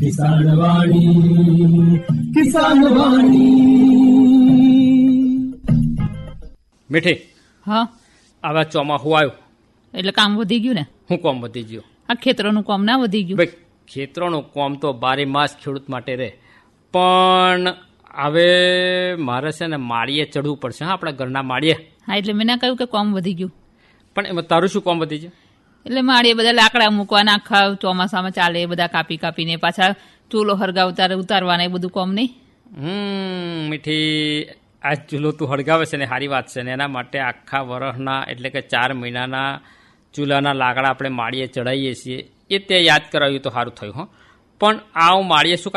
કિસાન વાણી, કિસાન વાણી. મીઠી, હા, હવે ચોમાસું આવ્યું એટલે કામ વધી ગયું ને. શું કામ વધી ગયું? આ ખેતરોનું કામ ના વધી ગયું? ભાઈ, ખેતરોનું કામ તો બારે માસ ખેડૂત માટે રહે, પણ હવે મારે છે ને માળીએ ચડવું પડશે. હા, આપણા ઘરના માળીએ. હા, એટલે મેં ના કહ્યું કે કામ વધી ગયું. પણ એમાં તારું શું કામ વધી ગયું? એટલે માળીએ બધા લાકડા મૂકવાના, આખા ચોમાસામાં ચાલે એ બધા કાપી કાપીને પાછા ચૂલો હરગાવ ઉતારવાના, એ બધું કામ નહીં. મીઠી, આ ચૂલો તું હળગાવે છે ને સારી વાત છે ને, એના માટે આખા વરસના એટલે કે 4 મહિનાના ચૂલાના લાકડા આપણે માળીએ ચડાવીએ છીએ, એ તે યાદ કરાવ્યું તો સારું થયું. હો, પણ આ હું માળીએ શું